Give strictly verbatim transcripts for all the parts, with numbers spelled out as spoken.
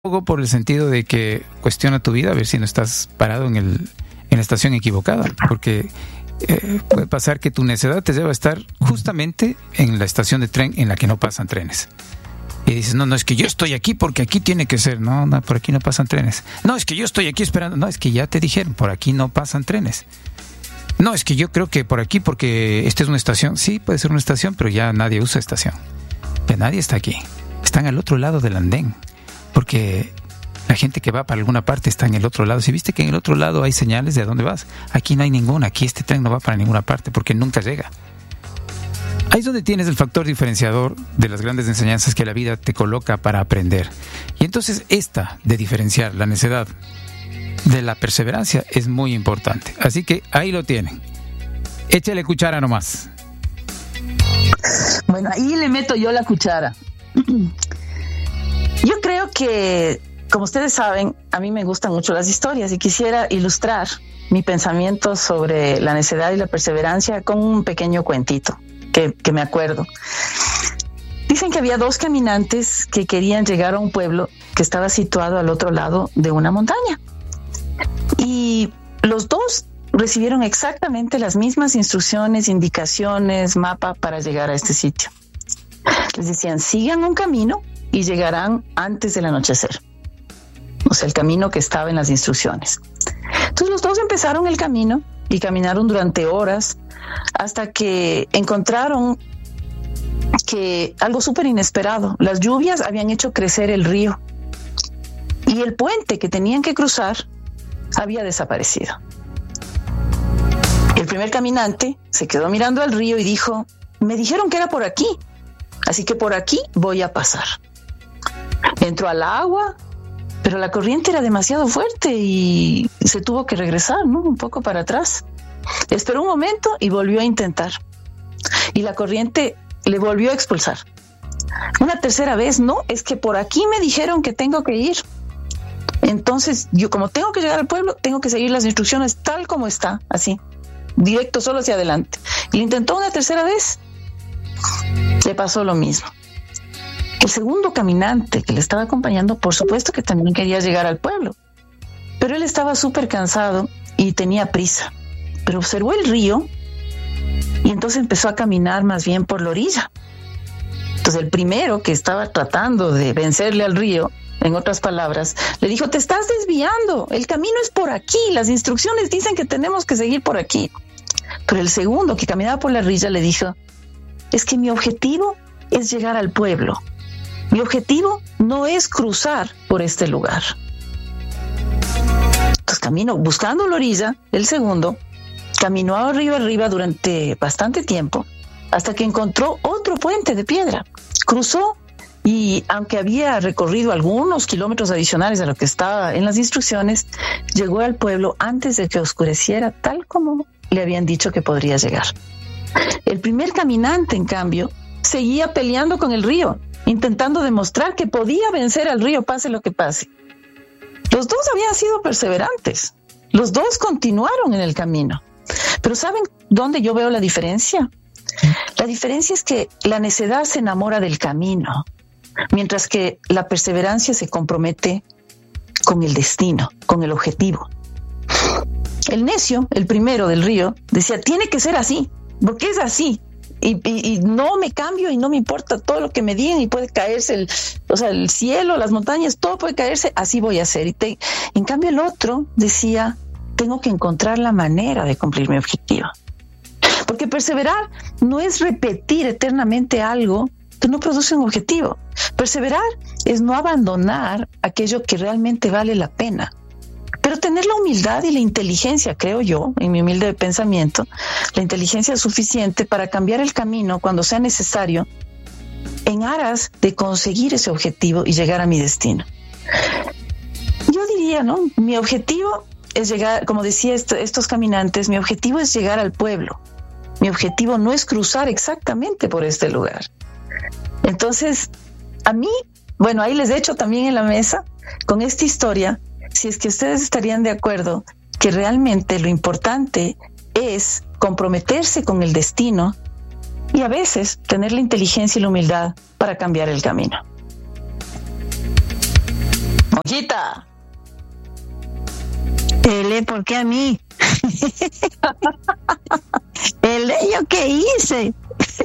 poco por el sentido de que cuestiona tu vida a ver si no estás parado en el en la estación equivocada, porque eh, puede pasar que tu necedad te lleva a estar justamente en la estación de tren en la que no pasan trenes. Y dices, no, no, es que yo estoy aquí porque aquí tiene que ser. No, no, por aquí no pasan trenes. No, es que yo estoy aquí esperando. No, es que ya te dijeron, por aquí no pasan trenes. No, es que yo creo que por aquí, porque esta es una estación. Sí, puede ser una estación, pero ya nadie usa estación. Ya nadie está aquí. Están al otro lado del andén. Porque la gente que va para alguna parte está en el otro lado. Si viste que en el otro lado hay señales de a dónde vas, aquí no hay ninguna. Aquí este tren no va para ninguna parte porque nunca llega. Ahí es donde tienes el factor diferenciador de las grandes enseñanzas que la vida te coloca para aprender. Y entonces esta de diferenciar la necedad de la perseverancia es muy importante. Así que ahí lo tienen. Échale cuchara nomás. Bueno, ahí le meto yo la cuchara. Yo creo que, como ustedes saben, a mí me gustan mucho las historias y quisiera ilustrar mi pensamiento sobre la necedad y la perseverancia con un pequeño cuentito que, que me acuerdo. Dicen que había dos caminantes que querían llegar a un pueblo que estaba situado al otro lado de una montaña. Y los dos recibieron exactamente las mismas instrucciones, indicaciones, mapa para llegar a este sitio. Les decían, sigan un camino y llegarán antes del anochecer. O sea, el camino que estaba en las instrucciones. Entonces los dos empezaron el camino y caminaron durante horas hasta que encontraron que algo súper inesperado. Las lluvias habían hecho crecer el río y el puente que tenían que cruzar había desaparecido. El primer caminante se quedó mirando al río y dijo, me dijeron que era por aquí, así que por aquí voy a pasar. Entró al agua, pero la corriente era demasiado fuerte y se tuvo que regresar, ¿no? Un poco para atrás. Esperó un momento y volvió a intentar. Y la corriente le volvió a expulsar. Una tercera vez, no, es que por aquí me dijeron que tengo que ir. Entonces, yo como tengo que llegar al pueblo, tengo que seguir las instrucciones tal como está, así, directo, solo hacia adelante. Y lo intentó una tercera vez. Le pasó lo mismo. El segundo caminante que le estaba acompañando, por supuesto que también quería llegar al pueblo, pero él estaba súper cansado y tenía prisa. Pero observó el río y entonces empezó a caminar más bien por la orilla. Entonces el primero que estaba tratando de vencerle al río, en otras palabras, le dijo, te estás desviando, el camino es por aquí, las instrucciones dicen que tenemos que seguir por aquí. Pero el segundo que caminaba por la orilla le dijo, es que mi objetivo es llegar al pueblo. Mi objetivo no es cruzar por este lugar. Entonces camino buscando la orilla, el segundo caminó arriba arriba durante bastante tiempo hasta que encontró otro puente de piedra. Cruzó y aunque había recorrido algunos kilómetros adicionales a lo que estaba en las instrucciones, llegó al pueblo antes de que oscureciera, tal como le habían dicho que podría llegar. El primer caminante, en cambio, seguía peleando con el río, intentando demostrar que podía vencer al río, pase lo que pase. Los dos habían sido perseverantes. Los dos continuaron en el camino. Pero ¿saben dónde yo veo la diferencia? La diferencia es que la necedad se enamora del camino, mientras que la perseverancia se compromete con el destino, con el objetivo. El necio, el primero del río, decía, tiene que ser así, porque es así. Y, y, y no me cambio y no me importa todo lo que me digan y puede caerse el, o sea, el cielo, las montañas, todo puede caerse, así voy a hacer. Y te, en cambio el otro decía, tengo que encontrar la manera de cumplir mi objetivo. Porque perseverar no es repetir eternamente algo que no produce un objetivo. Perseverar es no abandonar aquello que realmente vale la pena. Pero tener la humildad y la inteligencia, creo yo, en mi humilde pensamiento, la inteligencia suficiente para cambiar el camino cuando sea necesario en aras de conseguir ese objetivo y llegar a mi destino. Yo diría, ¿no? Mi objetivo es llegar, como decía esto, estos caminantes, mi objetivo es llegar al pueblo. Mi objetivo no es cruzar exactamente por este lugar. Entonces, a mí, bueno, ahí les echo también en la mesa con esta historia, si es que ustedes estarían de acuerdo que realmente lo importante es comprometerse con el destino y a veces tener la inteligencia y la humildad para cambiar el camino. Monjita. Ele, ¿por qué a mí? Ele, ¿yo qué hice?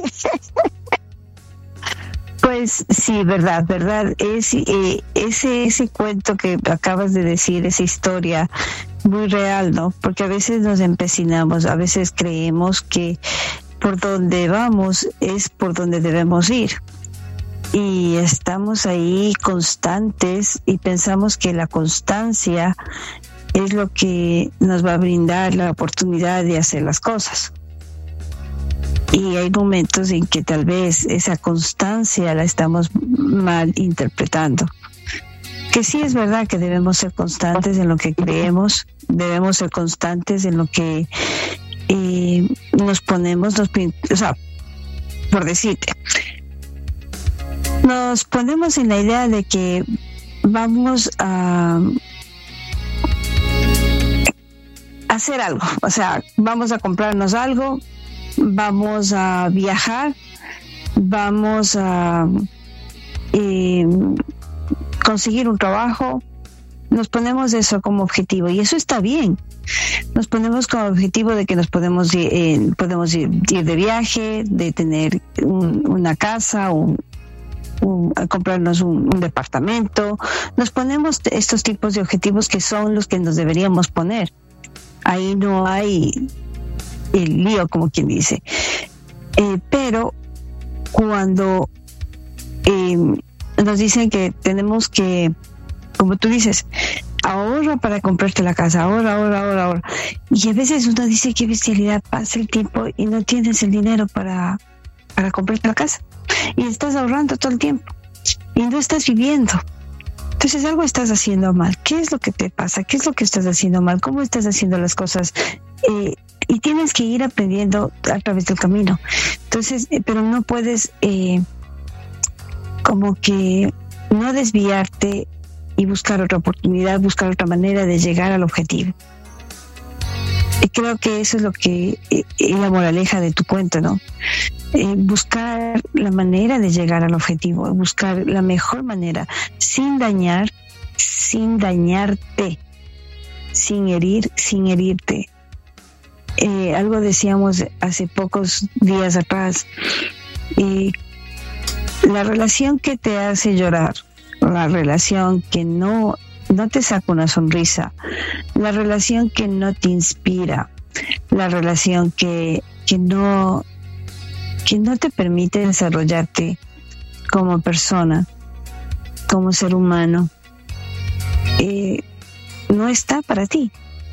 Pues sí, verdad, verdad. Es, eh, ese, ese cuento que acabas de decir, esa historia muy real, ¿no? Porque a veces nos empecinamos, a veces creemos que por donde vamos es por donde debemos ir. Y estamos ahí constantes y pensamos que la constancia es lo que nos va a brindar la oportunidad de hacer las cosas. Y hay momentos en que tal vez esa constancia la estamos mal interpretando. Que sí es verdad que debemos ser constantes en lo que creemos, debemos ser constantes en lo que eh, nos ponemos, nos, o sea, por decirte, nos ponemos en la idea de que vamos a hacer algo, o sea, vamos a comprarnos algo, vamos a viajar, vamos a eh, conseguir un trabajo, nos ponemos eso como objetivo y eso está bien. Nos ponemos como objetivo de que nos podemos ir, eh, podemos ir, ir de viaje, de tener un, una casa, un, un, comprarnos un, un departamento. Nos ponemos estos tipos de objetivos que son los que nos deberíamos poner. Ahí no hay el lío, como quien dice. Eh, pero cuando eh, nos dicen que tenemos que, como tú dices, ahorra para comprarte la casa, ahorra, ahorra, ahorra, ahorra. Y a veces uno dice, qué bestialidad, pasa el tiempo y no tienes el dinero para, para comprarte la casa. Y estás ahorrando todo el tiempo y no estás viviendo. Entonces algo estás haciendo mal. ¿Qué es lo que te pasa? ¿Qué es lo que estás haciendo mal? ¿Cómo estás haciendo las cosas? Eh, y tienes que ir aprendiendo a través del camino. Entonces, eh, pero no puedes eh, como que no desviarte y buscar otra oportunidad, buscar otra manera de llegar al objetivo. Y creo que eso es lo que es eh, la moraleja de tu cuento, ¿no? Eh, buscar la manera de llegar al objetivo, buscar la mejor manera, sin dañar, sin dañarte, sin herir, sin herirte. Eh, algo decíamos hace pocos días atrás, eh, la relación que te hace llorar, la relación que no, no te saca una sonrisa, la relación que no te inspira, la relación que, que no que no te permite desarrollarte como persona, como ser humano, eh, no está para ti.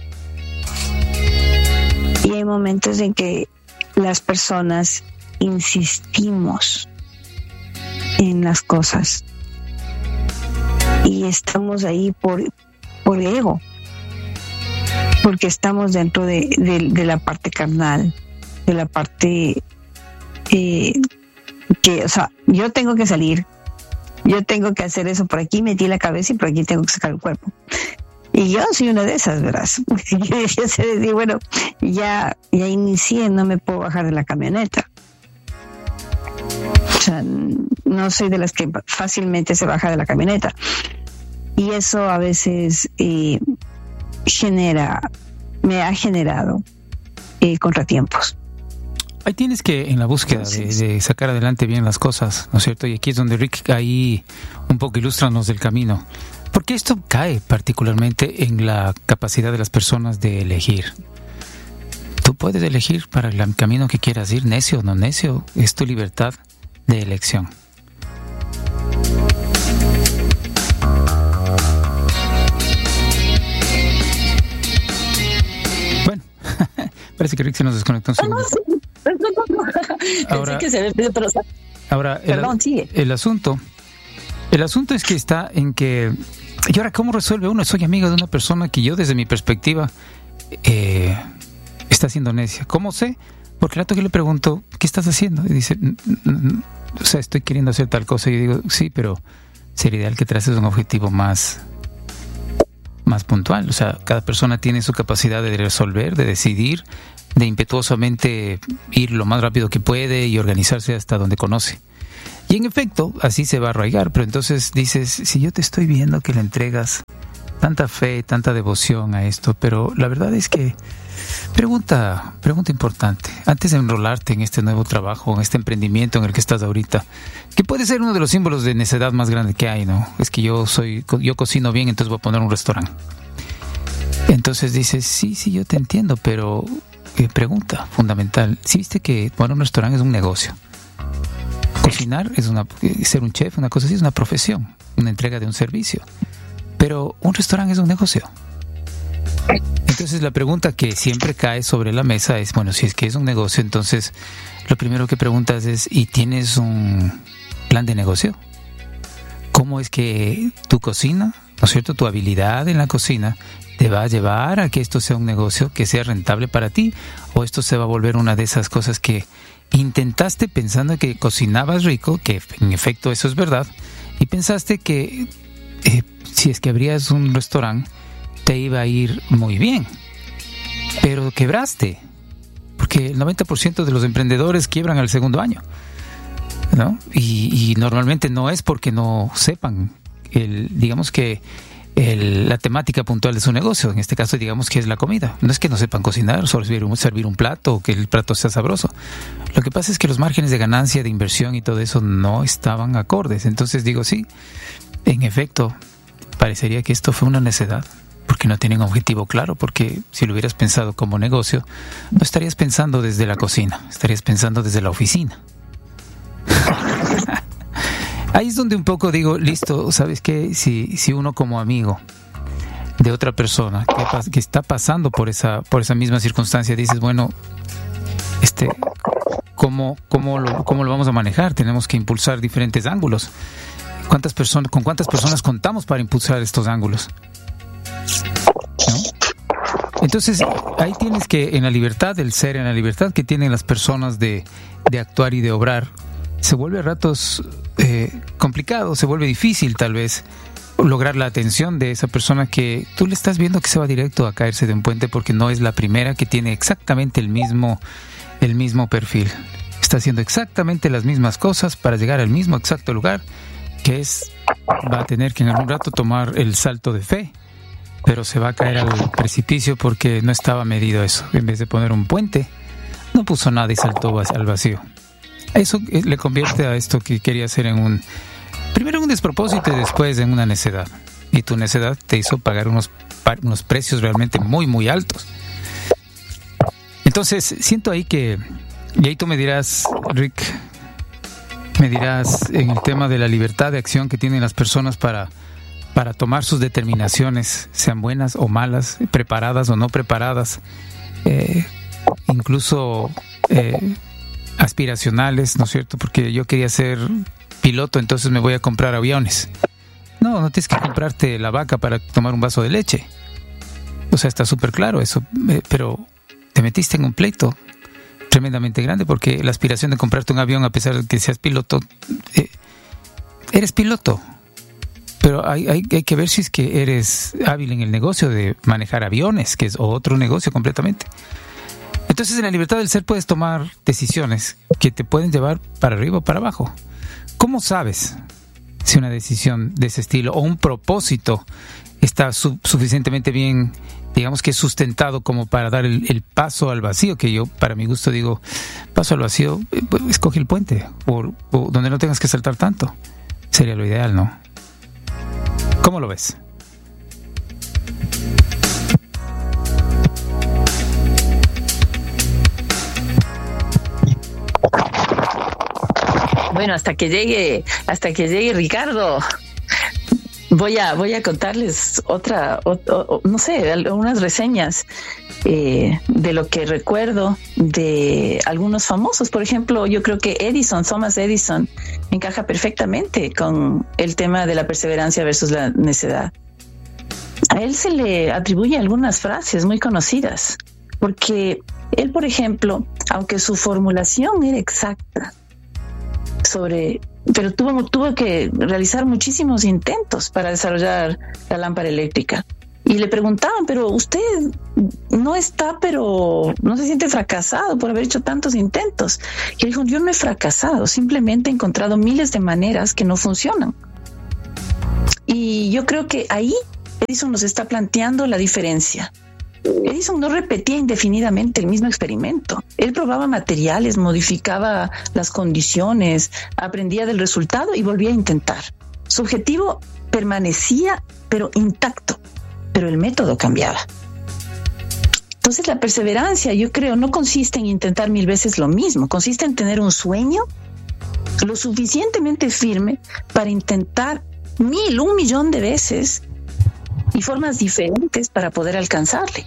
Y hay momentos en que las personas insistimos en las cosas y estamos ahí por, por ego, porque estamos dentro de, de, de la parte carnal, de la parte eh, que, o sea, yo tengo que salir, yo tengo que hacer eso, por aquí metí la cabeza y por aquí tengo que sacar el cuerpo. Y yo soy una de esas, verás. Yo, yo sé decir, bueno, ya, ya inicié, no me puedo bajar de la camioneta. O sea, no soy de las que fácilmente se baja de la camioneta. Y eso a veces eh, genera, me ha generado eh, contratiempos. Ahí tienes que, en la búsqueda de, de sacar adelante bien las cosas, ¿no es cierto? Y aquí es donde Rick ahí un poco ilústranos del camino. Porque esto cae particularmente en la capacidad de las personas de elegir. Tú puedes elegir para el camino que quieras ir, necio o no necio, es tu libertad de elección. Bueno, parece que Rick se nos desconectó un segundo. Ahora, ahora el, Perdón, sigue. el asunto, el asunto es que está en que, ¿y ahora cómo resuelve uno? Soy amigo de una persona que yo desde mi perspectiva eh, está siendo necia. ¿Cómo sé? Porque el rato que le pregunto, ¿qué estás haciendo? Y dice, o sea, estoy queriendo hacer tal cosa. Y yo digo, sí, pero sería ideal que traces un objetivo más, más puntual. O sea, cada persona tiene su capacidad de resolver, de decidir, de impetuosamente ir lo más rápido que puede y organizarse hasta donde conoce. Y en efecto, así se va a arraigar. Pero entonces dices, si yo te estoy viendo que le entregas tanta fe, tanta devoción a esto, pero la verdad es que, pregunta, pregunta importante, antes de enrolarte en este nuevo trabajo, en este emprendimiento en el que estás ahorita, que puede ser uno de los símbolos de necedad más grande que hay, ¿no? Es que yo soy, yo cocino bien, entonces voy a poner un restaurante. Entonces dices, sí, sí, yo te entiendo, pero eh, pregunta fundamental, ¿sí viste que poner un restaurante es un negocio? Cocinar es una, ser un chef, una cosa así, es una profesión, una entrega de un servicio. Pero un restaurante es un negocio. Entonces la pregunta que siempre cae sobre la mesa es, bueno, si es que es un negocio, entonces lo primero que preguntas es, ¿y tienes un plan de negocio? ¿Cómo es que tu cocina, ¿no es cierto?, tu habilidad en la cocina te va a llevar a que esto sea un negocio que sea rentable para ti? ¿O esto se va a volver una de esas cosas que intentaste pensando que cocinabas rico, que en efecto eso es verdad, y pensaste que eh, si es que abrías un restaurante te iba a ir muy bien, pero quebraste, porque el noventa por ciento de los emprendedores quiebran al segundo año, ¿no? Y, y normalmente no es porque no sepan, el, digamos que el, la temática puntual de su negocio, en este caso digamos que es la comida. No es que no sepan cocinar, solo servir un, servir un plato o que el plato sea sabroso. Lo que pasa es que los márgenes de ganancia, de inversión y todo eso no estaban acordes. Entonces digo, sí, en efecto, parecería que esto fue una necedad, porque no tienen un objetivo claro, porque si lo hubieras pensado como negocio, no estarías pensando desde la cocina, estarías pensando desde la oficina. Ahí es donde un poco digo, listo, ¿sabes qué? Si, si uno como amigo de otra persona que, que está pasando por esa, por esa misma circunstancia, dices, bueno, este, ¿cómo, cómo, lo, ¿cómo lo vamos a manejar? Tenemos que impulsar diferentes ángulos. ¿Cuántas personas, ¿Con cuántas personas contamos para impulsar estos ángulos? ¿No? Entonces, ahí tienes que, en la libertad del ser, en la libertad que tienen las personas de, de actuar y de obrar, se vuelve a ratos eh, complicado, se vuelve difícil tal vez lograr la atención de esa persona que tú le estás viendo que se va directo a caerse de un puente porque no es la primera que tiene exactamente el mismo, el mismo perfil. Está haciendo exactamente las mismas cosas para llegar al mismo exacto lugar, que es, va a tener que en algún rato tomar el salto de fe, pero se va a caer al precipicio porque no estaba medido eso. En vez de poner un puente, no puso nada y saltó al vacío. Eso le convierte a esto que quería hacer en un, primero un despropósito y después en una necedad. Y tu necedad te hizo pagar unos, unos precios realmente muy, muy altos. Entonces, siento ahí que, y ahí tú me dirás, Rick, me dirás en el tema de la libertad de acción que tienen las personas para, para tomar sus determinaciones, sean buenas o malas, preparadas o no preparadas, eh, incluso eh, aspiracionales, ¿no es cierto? Porque yo quería ser piloto, entonces me voy a comprar aviones. No, no tienes que comprarte la vaca para tomar un vaso de leche. O sea, está súper claro eso, eh, pero te metiste en un pleito tremendamente grande porque la aspiración de comprarte un avión, a pesar de que seas piloto, eh, eres piloto, pero hay, hay, hay que ver si es que eres hábil en el negocio de manejar aviones, que es otro negocio completamente. Entonces, en la libertad del ser puedes tomar decisiones que te pueden llevar para arriba o para abajo. ¿Cómo sabes si una decisión de ese estilo o un propósito está su- suficientemente bien, digamos que sustentado como para dar el, el paso al vacío? Que yo, para mi gusto, digo, paso al vacío, eh, pues, escoge el puente, o, o donde no tengas que saltar tanto. Sería lo ideal, ¿no? ¿Cómo lo ves? Bueno, hasta que llegue, hasta que llegue Ricardo, voy a, voy a contarles otra, o, o, no sé, algunas reseñas eh, de lo que recuerdo de algunos famosos. Por ejemplo, yo creo que Edison, Thomas Edison, encaja perfectamente con el tema de la perseverancia versus la necedad. A él se le atribuye algunas frases muy conocidas, porque él, por ejemplo, aunque su formulación era exacta, sobre, pero tuvo, tuvo que realizar muchísimos intentos para desarrollar la lámpara eléctrica. y le preguntaban, pero usted no está, pero no se siente fracasado por haber hecho tantos intentos. Y él dijo, yo no he fracasado, simplemente he encontrado miles de maneras que no funcionan. Y yo creo que ahí Edison nos está planteando la diferencia. Edison no repetía indefinidamente el mismo experimento. Él probaba materiales, modificaba las condiciones, aprendía del resultado y volvía a intentar. Su objetivo permanecía, pero intacto, pero el método cambiaba. Entonces la perseverancia, yo creo, no consiste en intentar mil veces lo mismo, consiste en tener un sueño lo suficientemente firme para intentar mil, un millón de veces y formas diferentes para poder alcanzarle.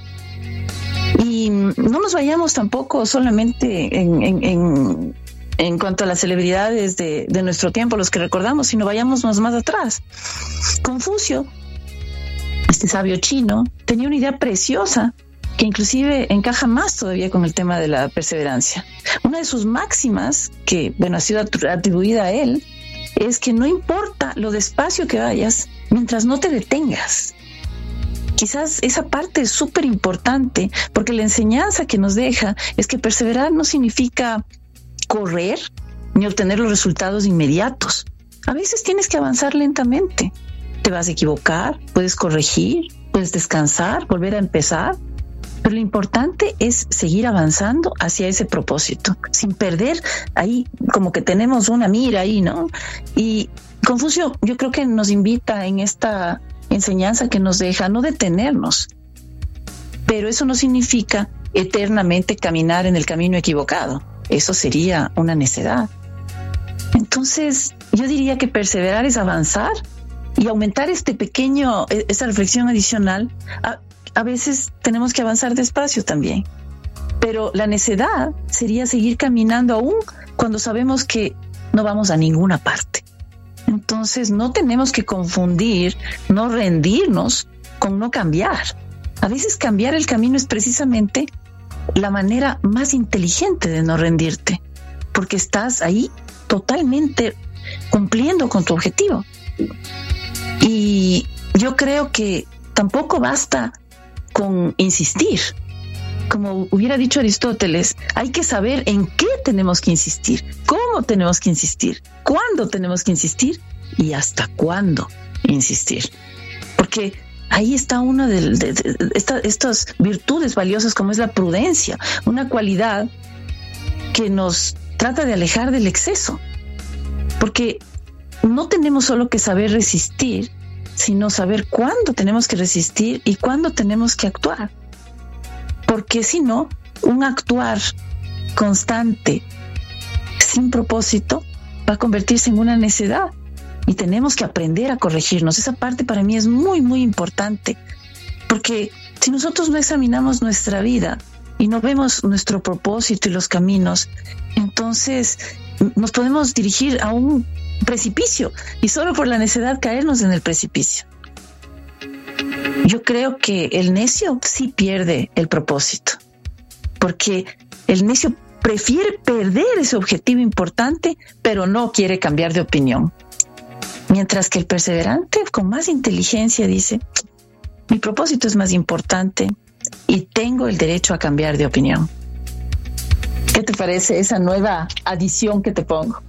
Y no nos vayamos tampoco solamente en, en, en, en cuanto a las celebridades de, de nuestro tiempo, los que recordamos, sino vayamos más, más atrás. Confucio, este sabio chino, tenía una idea preciosa que inclusive encaja más todavía con el tema de la perseverancia. Una de sus máximas, que bueno, ha sido atribuida a él, es que no importa lo despacio que vayas, mientras no te detengas. Quizás esa parte es súper importante, porque la enseñanza que nos deja es que perseverar no significa correr ni obtener los resultados inmediatos. A veces tienes que avanzar lentamente. Te vas a equivocar, puedes corregir, puedes descansar, volver a empezar. Pero lo importante es seguir avanzando hacia ese propósito, sin perder ahí, como que tenemos una mira ahí, ¿no? Y Confucio, yo creo que nos invita en esta enseñanza que nos deja no detenernos, pero eso no significa eternamente caminar en el camino equivocado. Eso sería una necedad. Entonces, yo diría que perseverar es avanzar y aumentar este pequeño, esta reflexión adicional. A, a veces tenemos que avanzar despacio también, pero la necedad sería seguir caminando aún cuando sabemos que no vamos a ninguna parte. Entonces no tenemos que confundir, no rendirnos con no cambiar. A veces cambiar el camino es precisamente la manera más inteligente de no rendirte, porque estás ahí totalmente cumpliendo con tu objetivo. Y yo creo que tampoco basta con insistir. Como hubiera dicho Aristóteles, hay que saber en qué tenemos que insistir, cómo tenemos que insistir, cuándo tenemos que insistir y hasta cuándo insistir. Porque ahí está una de, de, de esta, estas virtudes valiosas como es la prudencia, una cualidad que nos trata de alejar del exceso. Porque no tenemos solo que saber resistir, sino saber cuándo tenemos que resistir y cuándo tenemos que actuar. Porque si no, un actuar constante, sin propósito, va a convertirse en una necedad. Y tenemos que aprender a corregirnos. Esa parte para mí es muy, muy importante. Porque si nosotros no examinamos nuestra vida y no vemos nuestro propósito y los caminos, entonces nos podemos dirigir a un precipicio y solo por la necedad caernos en el precipicio. Yo creo que el necio sí pierde el propósito, porque el necio prefiere perder ese objetivo importante, pero no quiere cambiar de opinión. Mientras que el perseverante, con más inteligencia, dice, mi propósito es más importante y tengo el derecho a cambiar de opinión. ¿Qué te parece esa nueva adición que te pongo?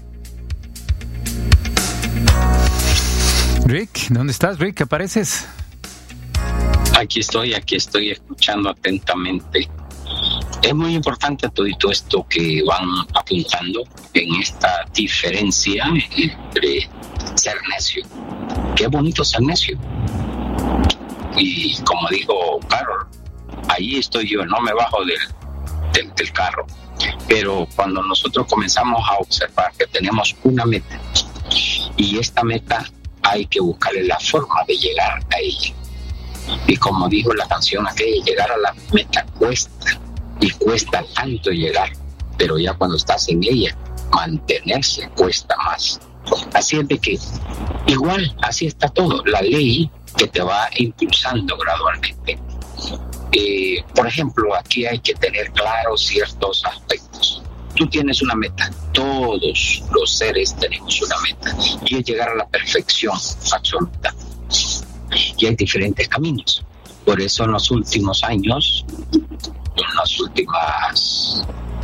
Rick, ¿dónde estás, Rick? ¿Apareces? Aquí estoy, aquí estoy escuchando atentamente. Es muy importante todo esto que van apuntando en esta diferencia entre ser necio. Qué bonito ser necio. Y como dijo Carol, ahí estoy yo, no me bajo del, del, del carro. Pero cuando nosotros comenzamos a observar que tenemos una meta, y esta meta hay que buscarle la forma de llegar a ella. Y como dijo la canción aquella, llegar a la meta cuesta, y cuesta tanto llegar, pero ya cuando estás en ella, mantenerse cuesta más. Así es de que, igual, así está todo, la ley que te va impulsando gradualmente. Eh, por ejemplo, aquí hay que tener claros ciertos aspectos. Tú tienes una meta, todos los seres tenemos una meta, y es llegar a la perfección absoluta. Y hay diferentes caminos. Por eso en los últimos años, en los últimas,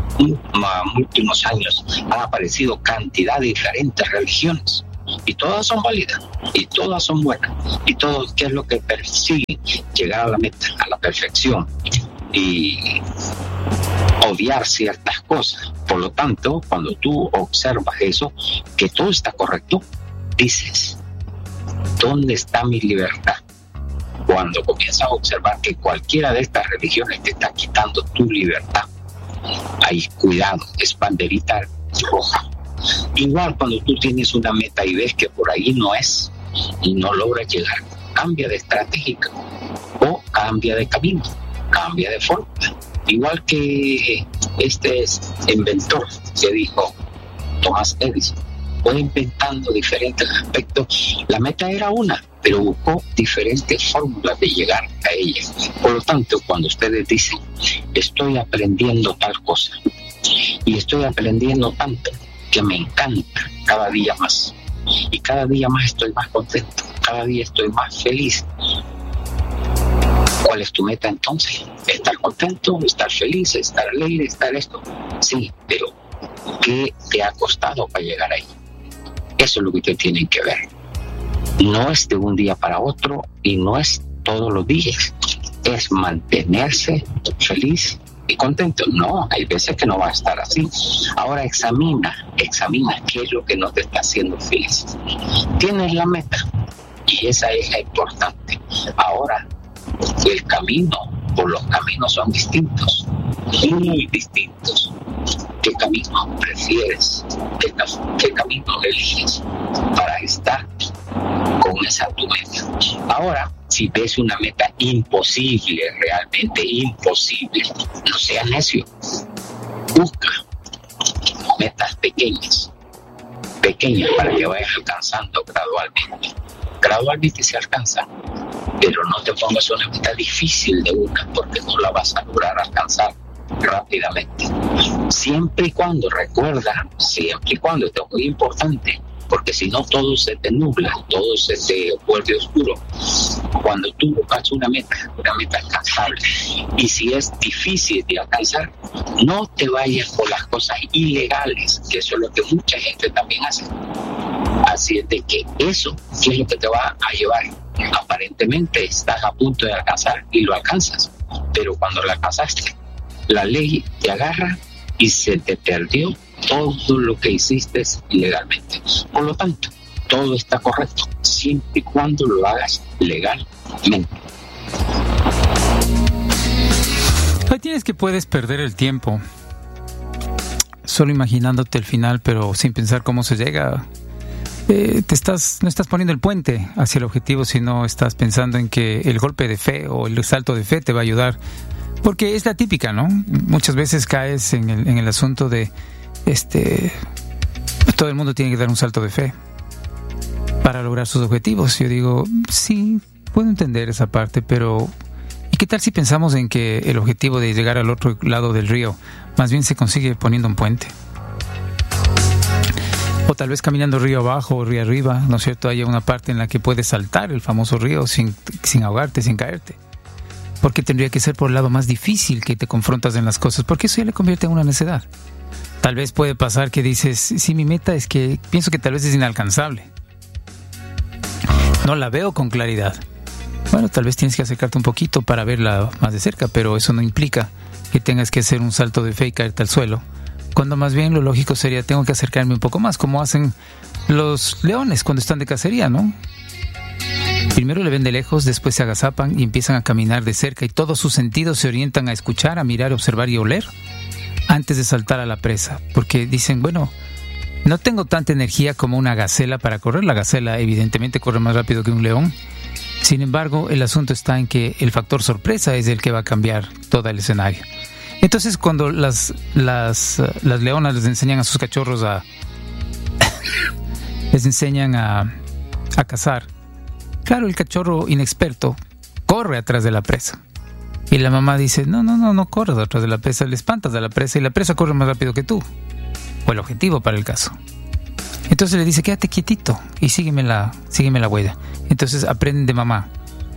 últimos años, han aparecido cantidad de diferentes religiones. Y todas son válidas, y todas son buenas, y todo, ¿qué es lo que persiguen? Llegar a la meta, a la perfección, y obviar ciertas cosas. Por lo tanto, cuando tú observas eso, que todo está correcto, dices, ¿dónde está mi libertad? Cuando comienzas a observar que cualquiera de estas religiones te está quitando tu libertad, ahí cuidado, es banderita roja. Igual cuando tú tienes una meta y ves que por ahí no es y no logras llegar, cambia de estrategia o cambia de camino, cambia de forma. Igual que este inventor que dijo Thomas Edison, fue inventando diferentes aspectos. La meta era una, pero buscó diferentes fórmulas de llegar a ella. Por lo tanto, cuando ustedes dicen, estoy aprendiendo tal cosa y estoy aprendiendo tanto que me encanta cada día más, y cada día más estoy más contento, cada día estoy más feliz. ¿Cuál es tu meta entonces? ¿Estar contento? ¿Estar feliz? ¿Estar alegre? ¿Estar esto? Sí, pero ¿qué te ha costado para llegar ahí? Eso es lo que ustedes tienen que ver. No es de un día para otro y no es todos los días. Es mantenerse feliz y contento. No, hay veces que no va a estar así. Ahora examina, examina qué es lo que no te está haciendo feliz. Tienes la meta y esa es la importante. Ahora, el camino, por los caminos son distintos, muy distintos. ¿Qué camino prefieres? ¿Qué, qué camino eliges para estar con esa tu meta? Ahora, si ves una meta imposible, realmente imposible, no seas necio. Busca metas pequeñas, pequeñas para que vayas alcanzando gradualmente. Gradualmente se alcanza, pero no te pongas una meta difícil de una, porque no la vas a lograr alcanzar rápidamente. Siempre y cuando, recuerda, siempre y cuando, esto es muy importante, porque si no todo se te nubla, todo se te vuelve oscuro. Cuando tú buscas una meta, una meta alcanzable, y si es difícil de alcanzar, no te vayas por las cosas ilegales, que eso es lo que mucha gente también hace. Así es de que eso es lo que te va a llevar. Aparentemente estás a punto de alcanzar y lo alcanzas, pero cuando lo alcanzaste, la ley te agarra y se te perdió todo lo que hiciste ilegalmente. Por lo tanto, todo está correcto siempre y cuando lo hagas legalmente. Ahí tienes que puedes perder el tiempo solo imaginándote el final, pero sin pensar cómo se llega. Eh, te estás no estás poniendo el puente hacia el objetivo, sino estás pensando en que el golpe de fe o el salto de fe te va a ayudar, porque es la típica, ¿no? Muchas veces caes en el, en el asunto de este todo el mundo tiene que dar un salto de fe para lograr sus objetivos. Yo digo, sí, puedo entender esa parte, pero ¿y qué tal si pensamos en que el objetivo de llegar al otro lado del río más bien se consigue poniendo un puente? O tal vez caminando río abajo o río arriba, ¿no es cierto? Haya una parte en la que puedes saltar el famoso río sin, sin ahogarte, sin caerte. ¿Por qué tendría que ser por el lado más difícil que te confrontas en las cosas? Porque eso ya le convierte en una necedad. Tal vez puede pasar que dices, sí, mi meta es que pienso que tal vez es inalcanzable. No la veo con claridad. Bueno, tal vez tienes que acercarte un poquito para verla más de cerca, pero eso no implica que tengas que hacer un salto de fe y caerte al suelo. Cuando más bien lo lógico sería, tengo que acercarme un poco más, como hacen los leones cuando están de cacería, ¿no? Primero le ven de lejos, después se agazapan y empiezan a caminar de cerca y todos sus sentidos se orientan a escuchar, a mirar, observar y oler antes de saltar a la presa, porque dicen, bueno, no tengo tanta energía como una gacela para correr. La gacela evidentemente corre más rápido que un león. Sin embargo, el asunto está en que el factor sorpresa es el que va a cambiar todo el escenario. Entonces, cuando las las, las leonas les enseñan a sus cachorros a les enseñan a, a cazar, claro, el cachorro inexperto corre atrás de la presa. Y la mamá dice, no, no, no, no corres atrás de la presa, le espantas de la presa y la presa corre más rápido que tú. O el objetivo para el caso. Entonces le dice, quédate quietito y sígueme la, sígueme la huella. Entonces aprenden de mamá.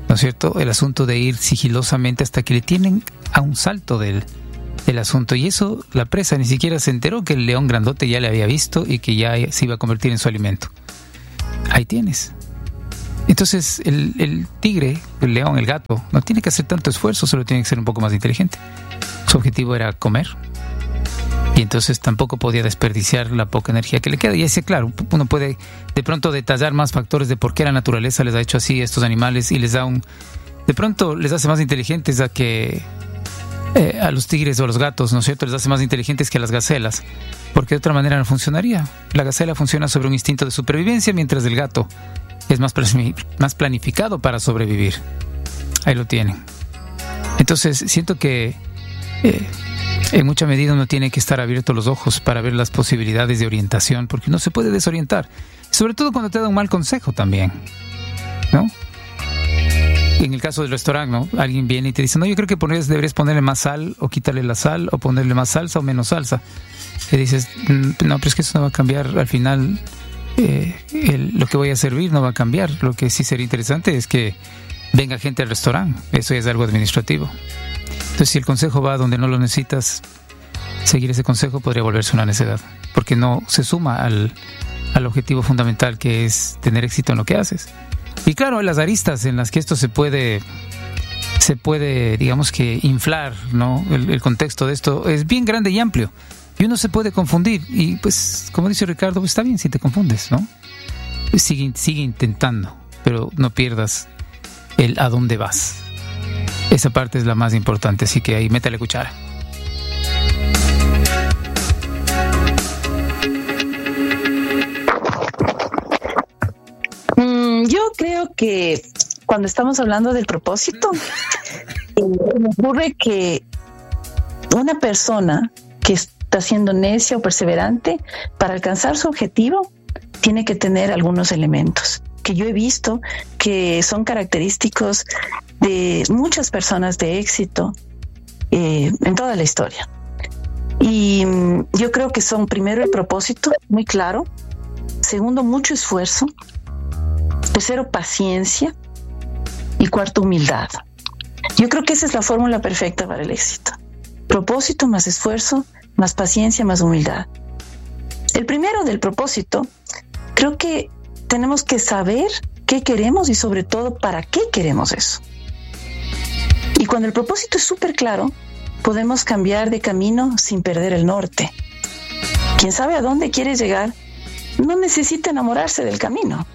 ¿no es cierto? El asunto de ir sigilosamente hasta que le tienen a un salto del, del asunto. Y eso, la presa ni siquiera se enteró que el león grandote ya le había visto y que ya se iba a convertir en su alimento. Ahí tienes. Entonces, el, el tigre, el león, el gato, no tiene que hacer tanto esfuerzo, solo tiene que ser un poco más inteligente. Su objetivo era comer. Y entonces tampoco podía desperdiciar la poca energía que le queda. Y ese, claro, uno puede de pronto detallar más factores de por qué la naturaleza les ha hecho así a estos animales y les da un... De pronto les hace más inteligentes a que... Eh, a los tigres o a los gatos, ¿no es cierto? Les hace más inteligentes que a las gacelas. Porque de otra manera no funcionaría. La gacela funciona sobre un instinto de supervivencia, mientras el gato es más, más planificado para sobrevivir. Ahí lo tienen. Entonces, siento que... Eh, en mucha medida uno tiene que estar abierto los ojos para ver las posibilidades de orientación, porque uno se puede desorientar, sobre todo cuando te da un mal consejo también, ¿no? En el caso del restaurante, ¿no? Alguien viene y te dice, no, yo creo que pones, deberías ponerle más sal o quitarle la sal o ponerle más salsa o menos salsa. Y dices, no, pero es que eso no va a cambiar al final, eh, el, lo que voy a servir no va a cambiar. Lo que sí sería interesante es que venga gente al restaurante, eso ya es algo administrativo. Entonces, si el consejo va donde no lo necesitas, seguir ese consejo podría volverse una necedad, porque no se suma al, al objetivo fundamental, que es tener éxito en lo que haces. Y claro, las aristas en las que esto se puede, se puede, digamos que inflar, ¿no? El, el contexto de esto es bien grande y amplio, y uno se puede confundir. Y pues, como dice Ricardo, pues está bien si te confundes, ¿no? Pues sigue, sigue intentando, pero no pierdas el a dónde vas. Esa parte es la más importante, así que ahí métale cuchara. Mm, yo creo que cuando estamos hablando del propósito, eh, me ocurre que una persona que está siendo necia o perseverante para alcanzar su objetivo tiene que tener algunos elementos que yo he visto que son característicos de muchas personas de éxito eh, en toda la historia. Y mm, yo creo que son, primero, el propósito muy claro; segundo, mucho esfuerzo; tercero, paciencia; y cuarto, humildad. Yo creo que esa es la fórmula perfecta para el éxito: propósito más esfuerzo, más paciencia, más humildad. El primero, del propósito, creo que tenemos que saber qué queremos y, sobre todo, para qué queremos eso. Y cuando el propósito es súper claro, podemos cambiar de camino sin perder el norte. Quien sabe a dónde quiere llegar no necesita enamorarse del camino.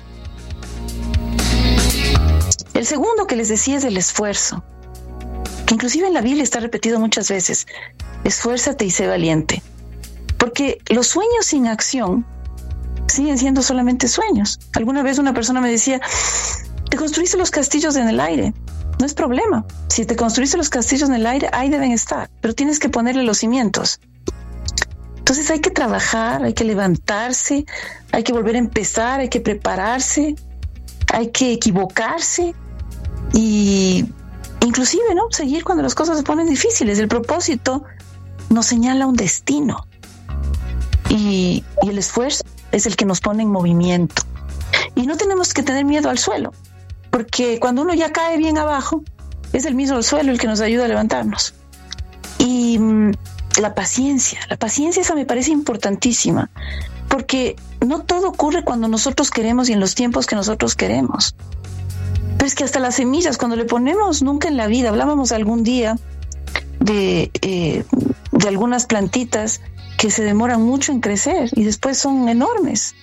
El segundo que les decía es el esfuerzo, que inclusive en la Biblia está repetido muchas veces: esfuérzate y sé valiente. Porque los sueños sin acción siguen siendo solamente sueños. Alguna vez una persona me decía, te construiste los castillos en el aire. No es problema. Si te construiste los castillos en el aire, ahí deben estar, pero tienes que ponerle los cimientos. Entonces hay que trabajar, hay que levantarse, hay que volver a empezar, hay que prepararse, hay que equivocarse y inclusive, ¿no?, seguir cuando las cosas se ponen difíciles. El propósito nos señala un destino y, y el esfuerzo es el que nos pone en movimiento. Y no tenemos que tener miedo al suelo, porque cuando uno ya cae bien abajo, es el mismo suelo el que nos ayuda a levantarnos. Y mmm, la paciencia, la paciencia esa me parece importantísima, porque no todo ocurre cuando nosotros queremos y en los tiempos que nosotros queremos. Pero es que hasta las semillas, cuando le ponemos, nunca en la vida, hablábamos algún día de, eh, de algunas plantitas que se demoran mucho en crecer y después son enormes.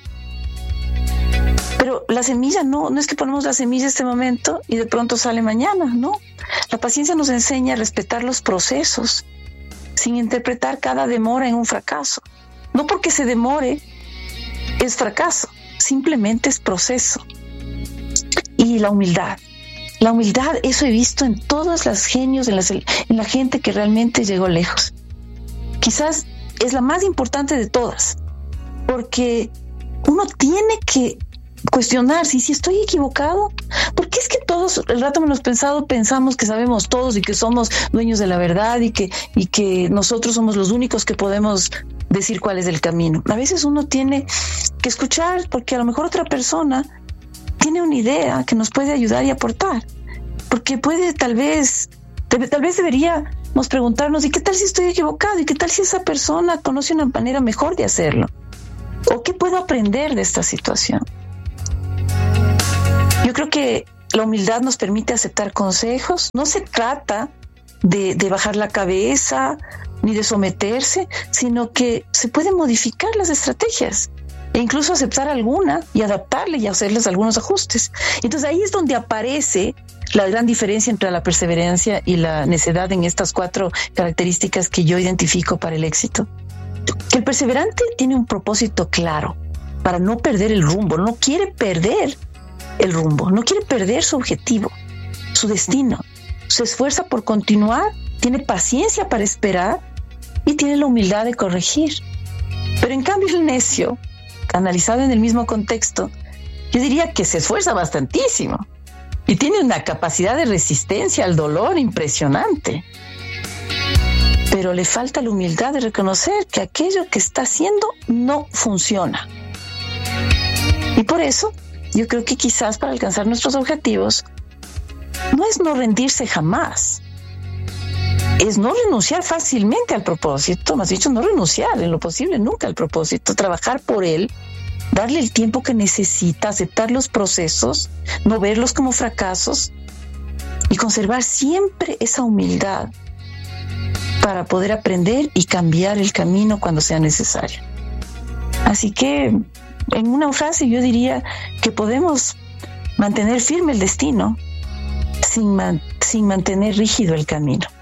Pero la semilla no, no es que ponemos la semilla este momento y de pronto sale mañana, no. La paciencia nos enseña a respetar los procesos, sin interpretar cada demora en un fracaso. No porque se demore es fracaso, simplemente es proceso. Y la humildad. La humildad, eso he visto en todos los genios, en, las, en la gente que realmente llegó lejos. Quizás es la más importante de todas, porque uno tiene que cuestionarse, y si estoy equivocado, porque es que todos, el rato hemos pensado, pensamos que sabemos todos y que somos dueños de la verdad y que, y que nosotros somos los únicos que podemos decir cuál es el camino. A veces uno tiene que escuchar, porque a lo mejor otra persona tiene una idea que nos puede ayudar y aportar. porque puede tal vez, tal vez deberíamos preguntarnos, ¿y qué tal si estoy equivocado? ¿Y qué tal si esa persona conoce una manera mejor de hacerlo? ¿O qué puedo aprender de esta situación? Yo creo que la humildad nos permite aceptar consejos. No se trata de, de bajar la cabeza ni de someterse, sino que se pueden modificar las estrategias e incluso aceptar alguna y adaptarle y hacerles algunos ajustes. Entonces ahí es donde aparece la gran diferencia entre la perseverancia y la necedad en estas cuatro características que yo identifico para el éxito. Que el perseverante tiene un propósito claro para no perder el rumbo, no quiere perder el rumbo, no quiere perder su objetivo, su destino. Se esfuerza por continuar, tiene paciencia para esperar y tiene la humildad de corregir. Pero en cambio el necio, analizado en el mismo contexto, yo diría que se esfuerza bastantísimo y tiene una capacidad de resistencia al dolor impresionante. Pero le falta la humildad de reconocer que aquello que está haciendo no funciona. Y por eso, yo creo que quizás para alcanzar nuestros objetivos, no es no rendirse jamás, es no renunciar fácilmente al propósito, más dicho, no renunciar en lo posible nunca al propósito, trabajar por él, darle el tiempo que necesita, aceptar los procesos, no verlos como fracasos y conservar siempre esa humildad para poder aprender y cambiar el camino cuando sea necesario. Así que, en una frase, yo diría que podemos mantener firme el destino sin, man- sin mantener rígido el camino.